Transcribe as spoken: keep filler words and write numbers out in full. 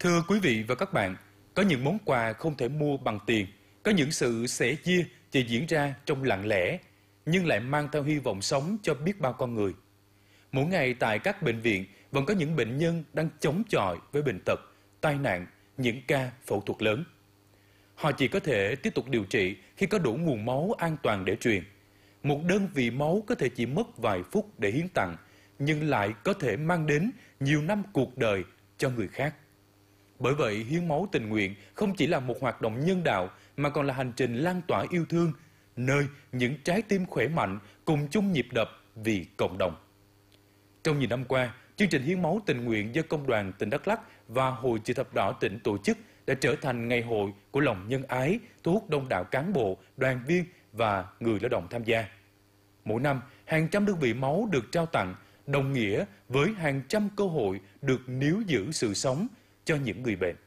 Thưa quý vị và các bạn, có những món quà không thể mua bằng tiền, có những sự sẻ chia chỉ diễn ra trong lặng lẽ, nhưng lại mang theo hy vọng sống cho biết bao con người. Mỗi ngày tại các bệnh viện vẫn có những bệnh nhân đang chống chọi với bệnh tật, tai nạn, những ca phẫu thuật lớn. Họ chỉ có thể tiếp tục điều trị khi có đủ nguồn máu an toàn để truyền. Một đơn vị máu có thể chỉ mất vài phút để hiến tặng, nhưng lại có thể mang đến nhiều năm cuộc đời cho người khác. Bởi vậy, hiến máu tình nguyện không chỉ là một hoạt động nhân đạo mà còn là hành trình lan tỏa yêu thương, nơi những trái tim khỏe mạnh cùng chung nhịp đập vì cộng đồng. Trong nhiều năm qua, chương trình hiến máu tình nguyện do Công đoàn tỉnh Đắk Lắk và Hội Chữ thập đỏ tỉnh tổ chức đã trở thành ngày hội của lòng nhân ái, thu hút đông đảo cán bộ, đoàn viên và người lao động tham gia. Mỗi năm, hàng trăm đơn vị máu được trao tặng, đồng nghĩa với hàng trăm cơ hội được níu giữ sự sống cho những người bệnh.